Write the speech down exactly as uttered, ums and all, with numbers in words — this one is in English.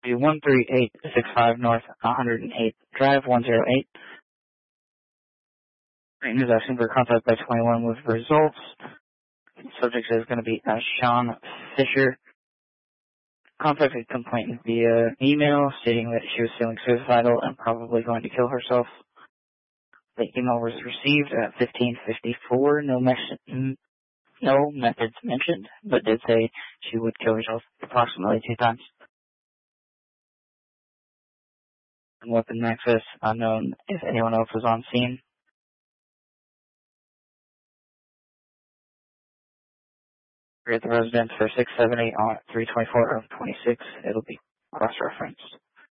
be one three eight six five North one hundred eighth Drive, one zero eight. Right, is asking for contact by twenty-one with results. Subject is going to be uh, Sean Fisher. Contacted complainant via email stating that she was feeling suicidal and probably going to kill herself. The email was received at fifteen fifty-four. No, mes- no methods mentioned, but did say she would kill herself approximately two times. Weapon access unknown if anyone else was on scene. We're at the residence for six seventy on three twenty-four of twenty-six. It'll be cross-referenced.